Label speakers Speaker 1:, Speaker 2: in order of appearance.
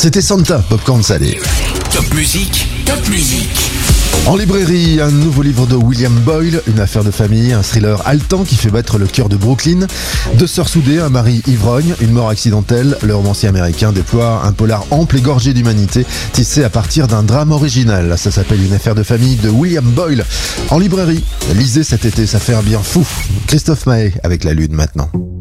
Speaker 1: C'était Santa, Popcorn Salé.
Speaker 2: Top musique, top musique.
Speaker 1: En librairie, un nouveau livre de William Boyle, une affaire de famille, un thriller haletant qui fait battre le cœur de Brooklyn. Deux sœurs soudées, un mari ivrogne, une mort accidentelle. Le romancier américain déploie un polar ample et gorgé d'humanité, tissé à partir d'un drame original. Ça s'appelle Une affaire de famille de William Boyle. En librairie, lisez cet été, ça fait un bien fou. Christophe Maé avec La Lune maintenant.